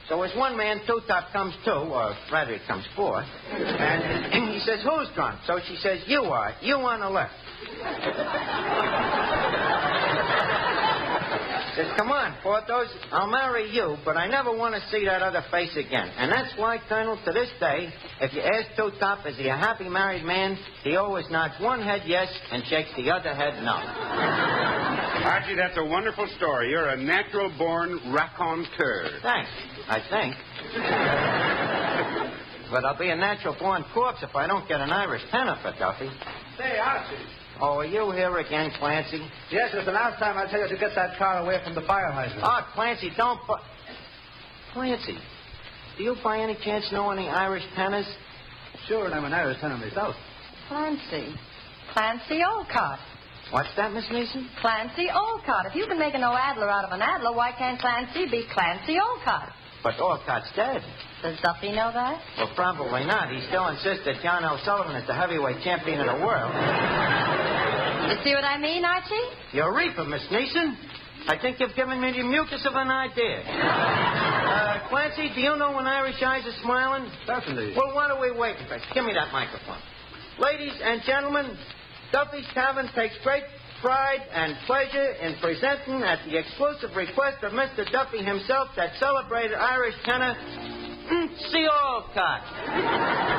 So as one man, Two-Top comes too, or rather he comes fourth, and he says, who's drunk? So she says, you are. You on the left. Says, come on, Porthos, I'll marry you, but I never want to see that other face again. And that's why, Colonel, to this day, if you ask Two-Top, is he a happy married man, he always nods one head yes and shakes the other head no. Archie, that's a wonderful story. You're a natural-born raconteur. Thanks, I think. But I'll be a natural-born corpse if I don't get an Irish tenor for Duffy. Say, Archie. Oh, are you here again, Clancy? Yes, it's the last time I tell you to get that car away from the fire hydrant. Oh, Clancy, don't... Clancy, do you by any chance know any Irish tenors? Sure, and I'm an Irish tenor myself. Clancy Olcott. What's that, Miss Neeson? Clancy Olcott. If you can make an O'Adler out of an Adler, why can't Clancy be Clancy Olcott? But Olcott's dead. Does Duffy know that? Well, probably not. He still insists that John L. Sullivan is the heavyweight champion of the world. You see what I mean, Archie? You're a reaper, Miss Neeson. I think you've given me the mucus of an idea. Clancy, do you know when Irish eyes are smiling? Certainly. Well, what are we waiting for? Give me that microphone. Ladies and gentlemen, Duffy's Tavern takes great pride and pleasure in presenting, at the exclusive request of Mr. Duffy himself, that celebrated Irish tenor, C. Olcott.